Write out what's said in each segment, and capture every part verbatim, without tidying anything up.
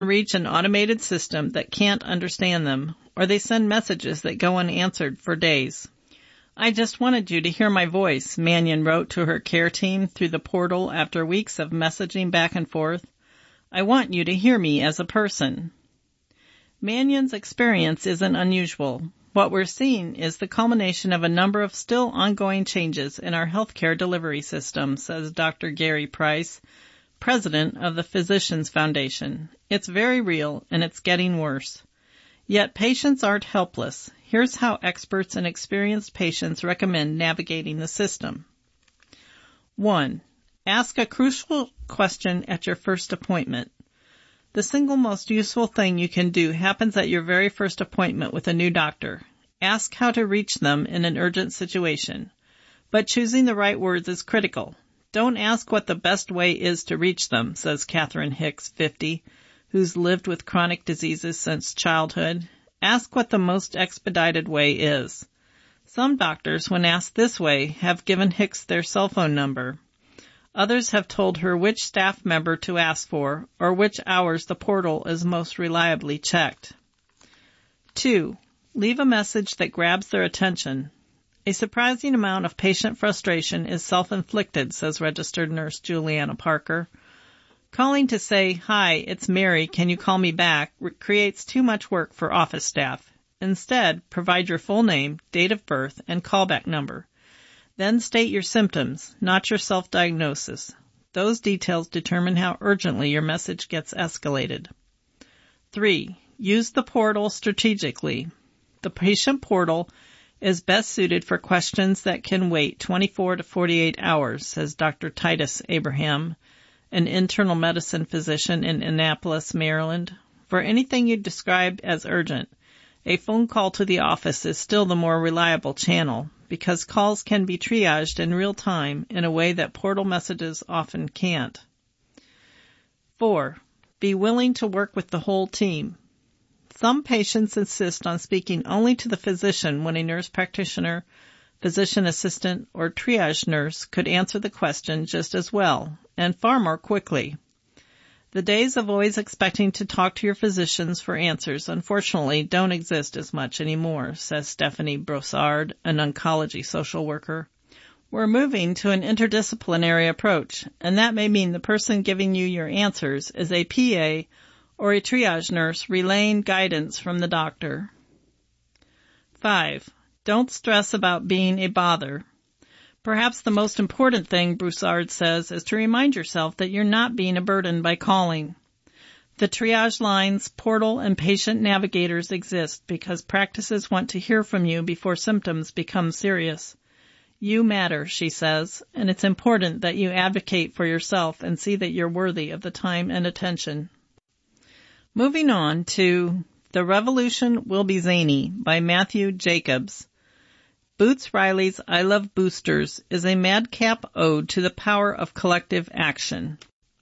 reach an automated system that can't understand them, or they send messages that go unanswered for days. I just wanted you to hear my voice, Mannion wrote to her care team through the portal after weeks of messaging back and forth. I want you to hear me as a person. Mannion's experience isn't unusual. What we're seeing is the culmination of a number of still ongoing changes in our healthcare delivery system, says Doctor Gary Price, president of the Physicians Foundation. It's very real, and it's getting worse. Yet patients aren't helpless. Here's how experts and experienced patients recommend navigating the system. One, ask a crucial question at your first appointment. The single most useful thing you can do happens at your very first appointment with a new doctor. Ask how to reach them in an urgent situation. But choosing the right words is critical. Don't ask what the best way is to reach them, says Catherine Hicks, fifty, who's lived with chronic diseases since childhood. Ask what the most expedited way is. Some doctors, when asked this way, have given Hicks their cell phone number. Others have told her which staff member to ask for or which hours the portal is most reliably checked. Two, leave a message that grabs their attention. A surprising amount of patient frustration is self-inflicted, says registered nurse Juliana Parker. Calling to say, hi, it's Mary, can you call me back, creates too much work for office staff. Instead, provide your full name, date of birth, and callback number. Then state your symptoms, not your self-diagnosis. Those details determine how urgently your message gets escalated. Three, use the portal strategically. The patient portal is best suited for questions that can wait twenty-four to forty-eight hours, says Doctor Titus Abraham, an internal medicine physician in Annapolis, Maryland. For anything you describe as urgent, a phone call to the office is still the more reliable channel because calls can be triaged in real time in a way that portal messages often can't. Four, be willing to work with the whole team. Some patients insist on speaking only to the physician when a nurse practitioner, physician assistant, or triage nurse could answer the question just as well, and far more quickly. The days of always expecting to talk to your physicians for answers, unfortunately, don't exist as much anymore, says Stephanie Brossard, an oncology social worker. We're moving to an interdisciplinary approach, and that may mean the person giving you your answers is a P A or a triage nurse relaying guidance from the doctor. Five, don't stress about being a bother. Perhaps the most important thing, Broussard says, is to remind yourself that you're not being a burden by calling. The triage lines, portal, and patient navigators exist because practices want to hear from you before symptoms become serious. You matter, she says, and it's important that you advocate for yourself and see that you're worthy of the time and attention. Moving on to The Revolution Will Be Zany by Matthew Jacobs. Boots Riley's I Love Boosters is a madcap ode to the power of collective action.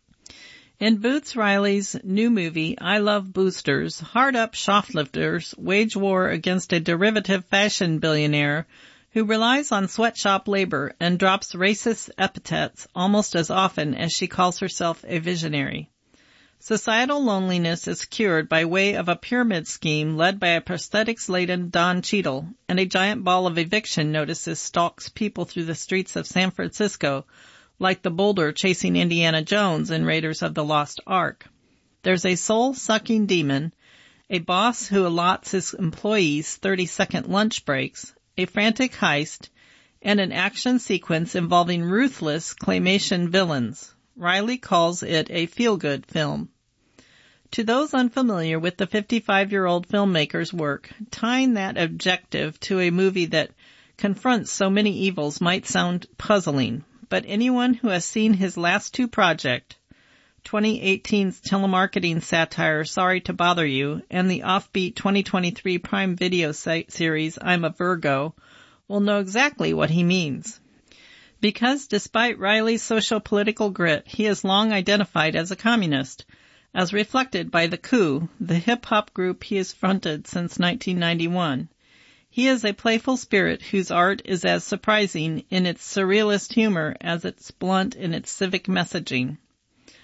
In Boots Riley's new movie, I Love Boosters, hard-up shoplifters wage war against a derivative fashion billionaire who relies on sweatshop labor and drops racist epithets almost as often as she calls herself a visionary. Societal loneliness is cured by way of a pyramid scheme led by a prosthetics-laden Don Cheadle, and a giant ball of eviction notices stalks people through the streets of San Francisco like the boulder chasing Indiana Jones in Raiders of the Lost Ark. There's a soul-sucking demon, a boss who allots his employees thirty-second lunch breaks, a frantic heist, and an action sequence involving ruthless claymation villains. Riley calls it a feel-good film. To those unfamiliar with the fifty-five-year-old filmmaker's work, tying that objective to a movie that confronts so many evils might sound puzzling, but anyone who has seen his last two projects, twenty eighteen's telemarketing satire Sorry to Bother You and the offbeat twenty twenty-three Prime Video series I'm a Virgo, will know exactly what he means. Because despite Riley's socio-political grit, he is long identified as a communist, as reflected by The Coup, the hip-hop group he has fronted since nineteen ninety-one. He is a playful spirit whose art is as surprising in its surrealist humor as it's blunt in its civic messaging.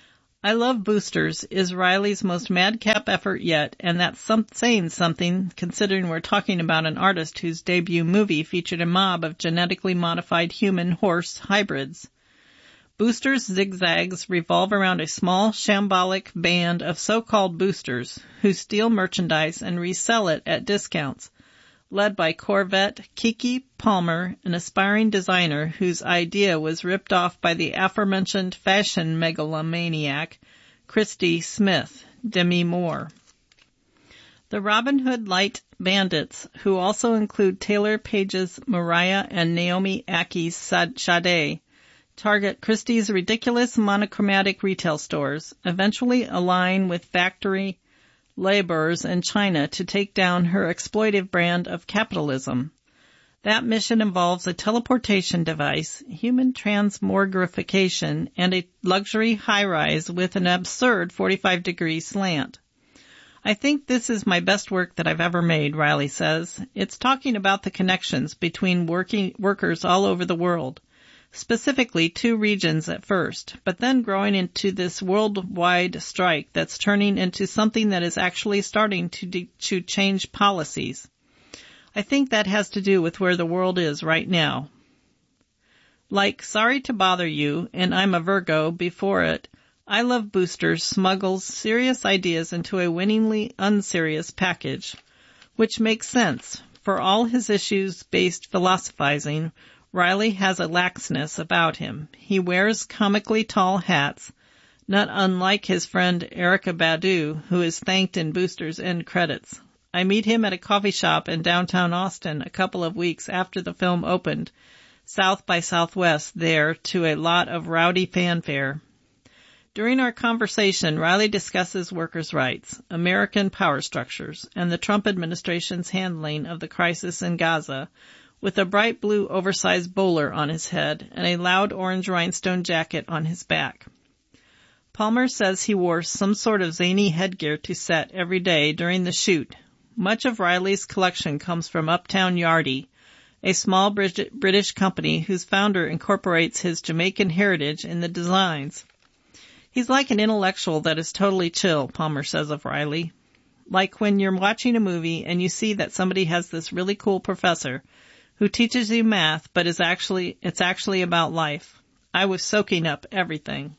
I Love Boosters is Riley's most madcap effort yet, and that's some, saying something considering we're talking about an artist whose debut movie featured a mob of genetically modified human-horse hybrids. Boosters' zigzags revolve around a small, shambolic band of so-called boosters who steal merchandise and resell it at discounts, led by Corvette Kiki Palmer, an aspiring designer whose idea was ripped off by the aforementioned fashion megalomaniac Christy Smith, Demi Moore. The Robin Hood Light Bandits, who also include Taylor Page's Mariah and Naomi Aki's Sade, target Christie's ridiculous monochromatic retail stores, eventually align with factory laborers in China to take down her exploitive brand of capitalism. That mission involves a teleportation device, human transmogrification, and a luxury high-rise with an absurd forty-five degree slant. I think this is my best work that I've ever made, Riley says. It's talking about the connections between working workers all over the world, specifically two regions at first, but then growing into this worldwide strike that's turning into something that is actually starting to, de- to change policies. I think that has to do with where the world is right now. Like Sorry to Bother You and I'm a Virgo before it, I Love Boosters smuggles serious ideas into a winningly unserious package, which makes sense. For all his issues-based philosophizing, Riley has a laxness about him. He wears comically tall hats, not unlike his friend Erykah Badu, who is thanked in Boosters' end credits. I meet him at a coffee shop in downtown Austin a couple of weeks after the film opened, South by Southwest, there to a lot of rowdy fanfare. During our conversation, Riley discusses workers' rights, American power structures, and the Trump administration's handling of the crisis in Gaza, with a bright blue oversized bowler on his head and a loud orange rhinestone jacket on his back. Palmer says he wore some sort of zany headgear to set every day during the shoot. Much of Riley's collection comes from Uptown Yardie, a small British company whose founder incorporates his Jamaican heritage in the designs. He's like an intellectual that is totally chill, Palmer says of Riley. Like when you're watching a movie and you see that somebody has this really cool professor who teaches you math, but is actually it's actually about life. I was soaking up everything.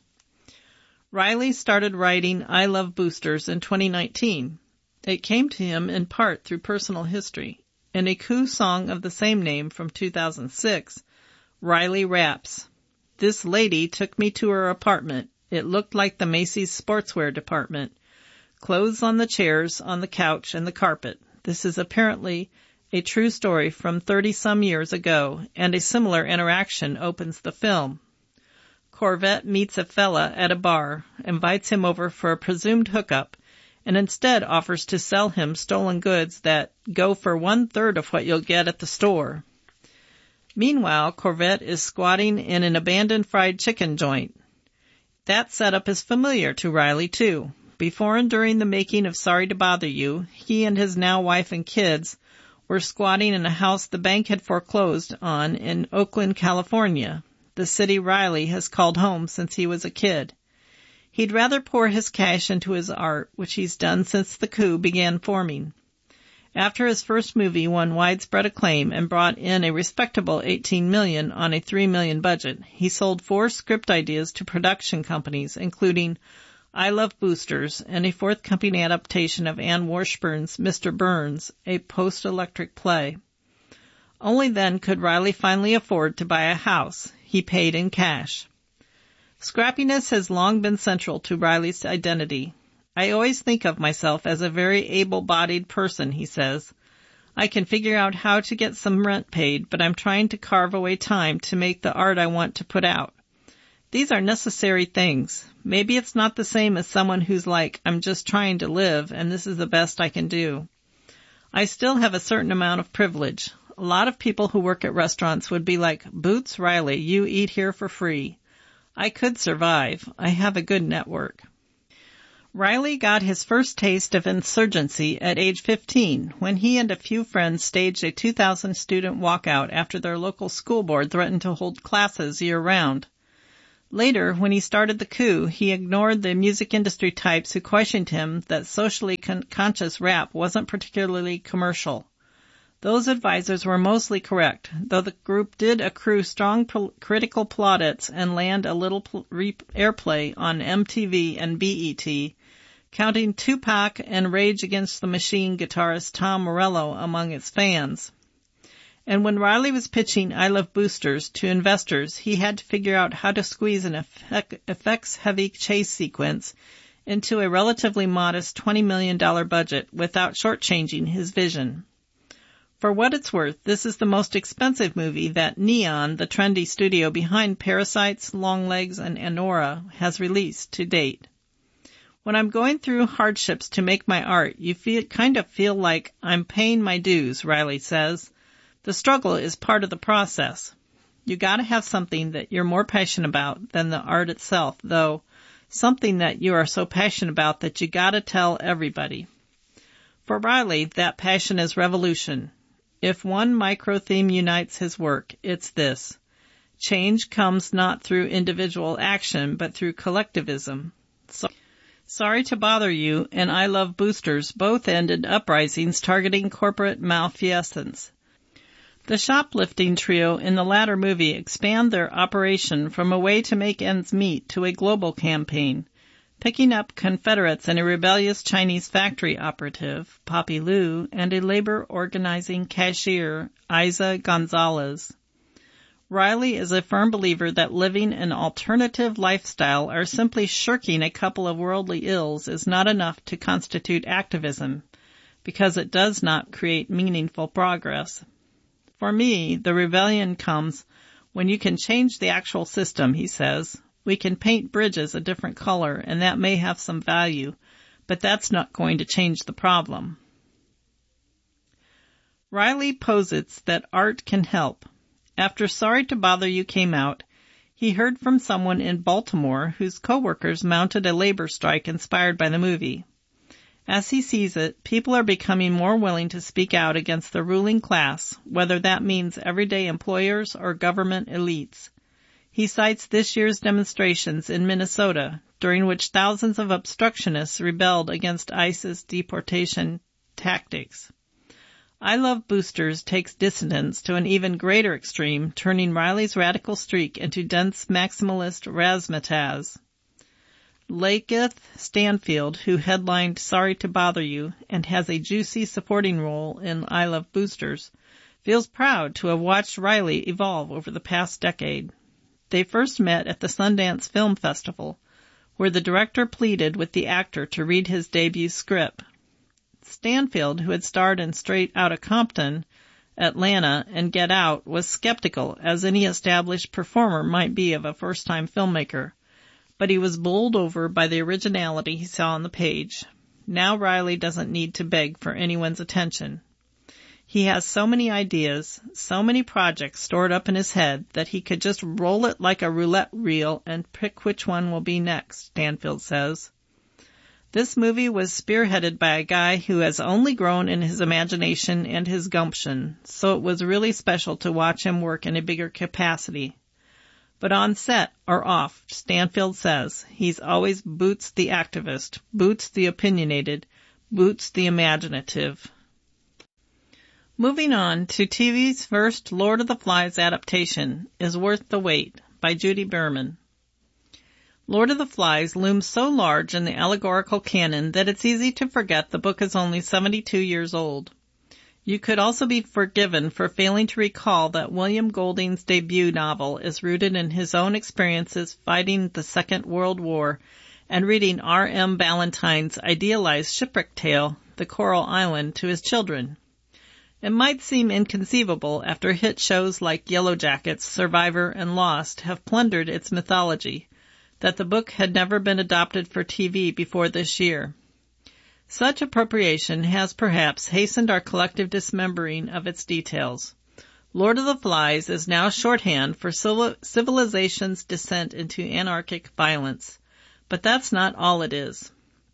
Riley started writing I Love Boosters in twenty nineteen. It came to him in part through personal history. In a Coup song of the same name from two thousand six, Riley raps, "This lady took me to her apartment. It looked like the Macy's sportswear department. Clothes on the chairs, on the couch, and the carpet. This is apparently a true story from thirty-some years ago, and a similar interaction opens the film. Corvette meets a fella at a bar, invites him over for a presumed hookup, and instead offers to sell him stolen goods that go for one-third of what you'll get at the store. Meanwhile, Corvette is squatting in an abandoned fried chicken joint. That setup is familiar to Riley, too. Before and during the making of Sorry to Bother You, he and his now wife and kids were squatting in a house the bank had foreclosed on in Oakland, California, the city Riley has called home since he was a kid. He'd rather pour his cash into his art, which he's done since the coup began forming. After his first movie won widespread acclaim and brought in a respectable eighteen million dollars on a three million dollars budget, he sold four script ideas to production companies, including I Love Boosters and a forthcoming adaptation of Anne Washburn's Mister Burns, a post-electric play. Only then could Riley finally afford to buy a house. He paid in cash. Scrappiness has long been central to Riley's identity. I always think of myself as a very able-bodied person, he says. I can figure out how to get some rent paid, but I'm trying to carve away time to make the art I want to put out. These are necessary things. Maybe it's not the same as someone who's like, I'm just trying to live, and this is the best I can do. I still have a certain amount of privilege. A lot of people who work at restaurants would be like, Boots Riley, you eat here for free. I could survive. I have a good network. Riley got his first taste of insurgency at age fifteen when he and a few friends staged a two thousand student walkout after their local school board threatened to hold classes year-round. Later, when he started the coup, he ignored the music industry types who questioned him that socially con- conscious rap wasn't particularly commercial. Those advisors were mostly correct, though the group did accrue strong pol- critical plaudits and land a little pl- re- airplay on M T V and B E T, counting Tupac and Rage Against the Machine guitarist Tom Morello among its fans. And when Riley was pitching I Love Boosters to investors, he had to figure out how to squeeze an effect- effects-heavy chase sequence into a relatively modest twenty million dollars budget without shortchanging his vision. For what it's worth, this is the most expensive movie that Neon, the trendy studio behind Parasites, Longlegs, and Anora, has released to date. When I'm going through hardships to make my art, you feel, kind of feel like I'm paying my dues, Riley says. The struggle is part of the process. You gotta have something that you're more passionate about than the art itself, though, something that you are so passionate about that you gotta tell everybody. For Riley, that passion is revolution. If one micro-theme unites his work, it's this. Change comes not through individual action, but through collectivism. So, Sorry to Bother You and I Love Boosters both ended uprisings targeting corporate malfeasance. The shoplifting trio in the latter movie expand their operation from a way to make ends meet to a global campaign, picking up Confederates and a rebellious Chinese factory operative, Poppy Liu, and a labor organizing cashier, Isa Gonzalez. Riley is a firm believer that living an alternative lifestyle or simply shirking a couple of worldly ills is not enough to constitute activism, because it does not create meaningful progress. For me, the rebellion comes when you can change the actual system, he says. We can paint bridges a different color, and that may have some value, but that's not going to change the problem. Riley posits that art can help. After Sorry to Bother You came out, he heard from someone in Baltimore whose coworkers mounted a labor strike inspired by the movie. As he sees it, people are becoming more willing to speak out against the ruling class, whether that means everyday employers or government elites. He cites this year's demonstrations in Minnesota, during which thousands of obstructionists rebelled against ICE's deportation tactics. I Love Boosters takes dissonance to an even greater extreme, turning Riley's radical streak into dense maximalist razzmatazz. Lakeith Stanfield, who headlined Sorry to Bother You and has a juicy supporting role in I Love Boosters, feels proud to have watched Riley evolve over the past decade. They first met at the Sundance Film Festival, where the director pleaded with the actor to read his debut script. Stanfield, who had starred in Straight Outta Compton, Atlanta, and Get Out, was skeptical, as any established performer might be of a first-time filmmaker. But he was bowled over by the originality he saw on the page. Now Riley doesn't need to beg for anyone's attention. He has so many ideas, so many projects stored up in his head that he could just roll it like a roulette reel and pick which one will be next, Stanfield says. This movie was spearheaded by a guy who has only grown in his imagination and his gumption, so it was really special to watch him work in a bigger capacity. But on set or off, Stanfield says, he's always Boots the activist, Boots the opinionated, Boots the imaginative. Moving on to T V's first Lord of the Flies adaptation is Worth the Wait by Judy Berman. Lord of the Flies looms so large in the allegorical canon that it's easy to forget the book is only seventy-two years old. You could also be forgiven for failing to recall that William Golding's debut novel is rooted in his own experiences fighting the Second World War and reading R M Ballantyne's idealized shipwreck tale, The Coral Island, to his children. It might seem inconceivable after hit shows like Yellow Jackets, Survivor, and Lost have plundered its mythology, that the book had never been adopted for T V before this year. Such appropriation has perhaps hastened our collective dismembering of its details. Lord of the Flies is now shorthand for civilization's descent into anarchic violence, but that's not all it is.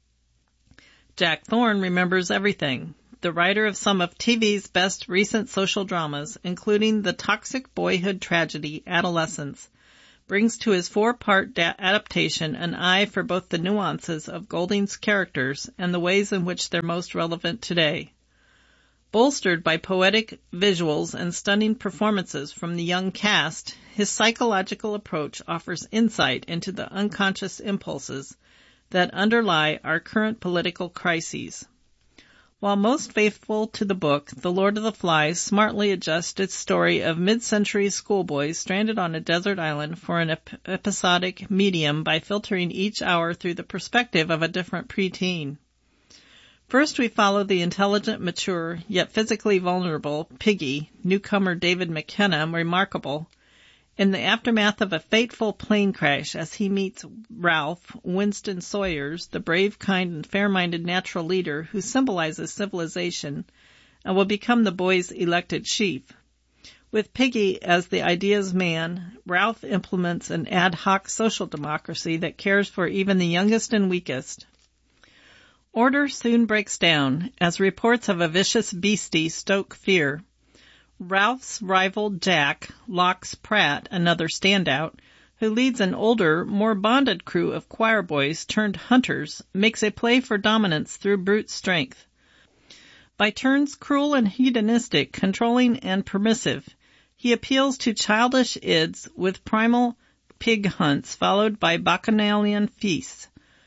Jack Thorne remembers everything, the writer of some of T V's best recent social dramas, including the toxic boyhood tragedy Adolescence, brings to his four-part da- adaptation an eye for both the nuances of Golding's characters and the ways in which they're most relevant today. Bolstered by poetic visuals and stunning performances from the young cast, his psychological approach offers insight into the unconscious impulses that underlie our current political crises. While most faithful to the book, The Lord of the Flies smartly adjusts its story of mid-century schoolboys stranded on a desert island for an ep- episodic medium by filtering each hour through the perspective of a different preteen. First, we follow the intelligent, mature, yet physically vulnerable Piggy, newcomer David McKenna, remarkable, in the aftermath of a fateful plane crash as he meets Ralph, Winston Sawyers, the brave, kind, and fair-minded natural leader who symbolizes civilization and will become the boys' elected chief. With Piggy as the ideas man, Ralph implements an ad hoc social democracy that cares for even the youngest and weakest. Order soon breaks down as reports of a vicious beastie stoke fear. Ralph's rival Jack, Lox Pratt, another standout, who leads an older, more bonded crew of choir boys turned hunters, makes a play for dominance through brute strength. By turns cruel and hedonistic, controlling and permissive, he appeals to childish ids with primal pig hunts followed by bacchanalian feasts.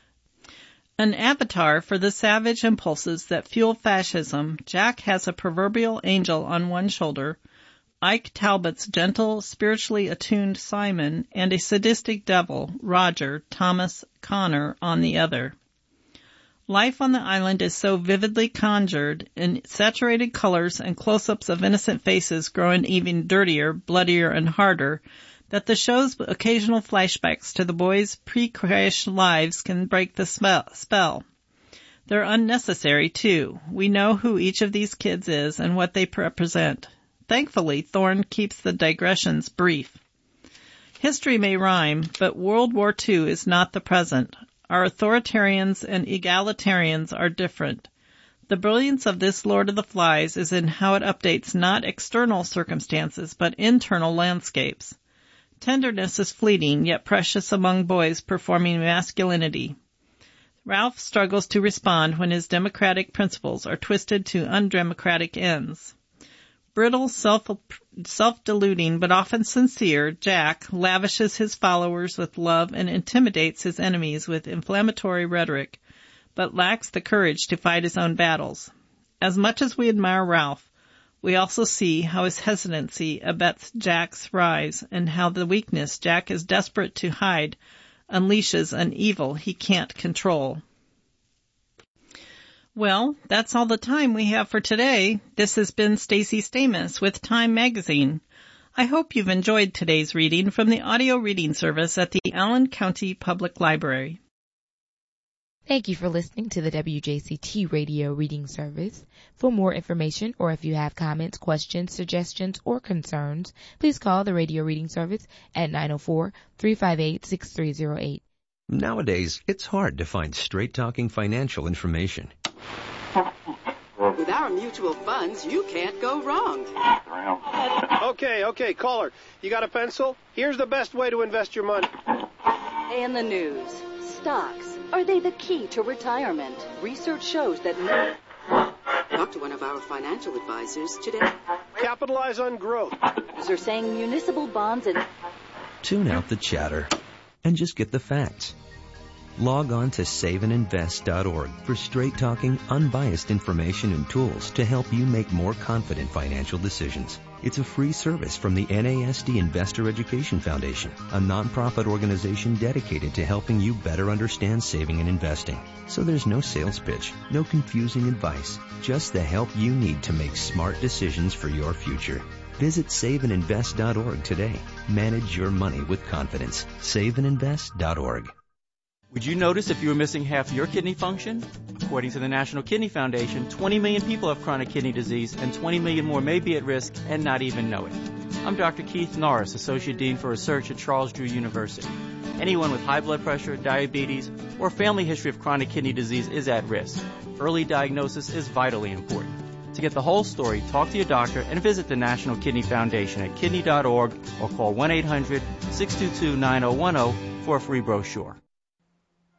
An avatar for the savage impulses that fuel fascism, Jack has a proverbial angel on one shoulder, Ike Talbot's gentle, spiritually attuned Simon, and a sadistic devil, Roger, Thomas Connor, on the other. Life on the island is so vividly conjured in saturated colors and close-ups of innocent faces growing even dirtier, bloodier, and harder, that the show's occasional flashbacks to the boys' pre-crash lives can break the spell. They're unnecessary, too. We know who each of these kids is and what they represent. Thankfully, Thorne keeps the digressions brief. History may rhyme, but World War Two is not the present. Our authoritarians and egalitarians are different. The brilliance of this Lord of the Flies is in how it updates not external circumstances, but internal landscapes. Tenderness is fleeting, yet precious among boys performing masculinity. Ralph struggles to respond when his democratic principles are twisted to undemocratic ends. Brittle, self, self-deluding, but often sincere, Jack lavishes his followers with love and intimidates his enemies with inflammatory rhetoric, but lacks the courage to fight his own battles. As much as we admire Ralph, we also see how his hesitancy abets Jack's rise and how the weakness Jack is desperate to hide unleashes an evil he can't control. Well, that's all the time we have for today. This has been Stacey Stamus with Time Magazine. I hope you've enjoyed today's reading from the audio reading service at the Allen County Public Library. Thank you for listening to the W J C T Radio Reading Service. For more information or if you have comments, questions, suggestions, or concerns, please call the Radio Reading Service at nine oh four, three five eight, six three oh eight. Nowadays, it's hard to find straight-talking financial information. With our mutual funds, you can't go wrong. Okay, okay, caller. You got a pencil? Here's the best way to invest your money. In the news, stocks. Are they the key to retirement? Research shows that... Talk to one of our financial advisors today. Capitalize on growth. They're saying municipal bonds and... Tune out the chatter and just get the facts. Log on to save and invest dot org for straight-talking, unbiased information and tools to help you make more confident financial decisions. It's a free service from the N A S D Investor Education Foundation, a nonprofit organization dedicated to helping you better understand saving and investing. So there's no sales pitch, no confusing advice, just the help you need to make smart decisions for your future. Visit save and invest dot org today. Manage your money with confidence. save and invest dot org. Would you notice if you were missing half your kidney function? According to the National Kidney Foundation, twenty million people have chronic kidney disease and twenty million more may be at risk and not even know it. I'm Doctor Keith Norris, Associate Dean for Research at Charles Drew University. Anyone with high blood pressure, diabetes, or family history of chronic kidney disease is at risk. Early diagnosis is vitally important. To get the whole story, talk to your doctor and visit the National Kidney Foundation at kidney dot org or call one eight hundred six two two nine zero one zero for a free brochure.